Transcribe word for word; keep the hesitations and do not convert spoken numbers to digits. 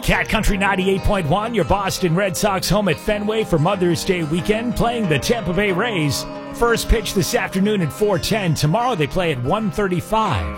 Cat Country ninety-eight point one, your Boston Red Sox home at Fenway for Mother's Day weekend, playing the Tampa Bay Rays. First pitch this afternoon at four ten. Tomorrow they play at one thirty-five.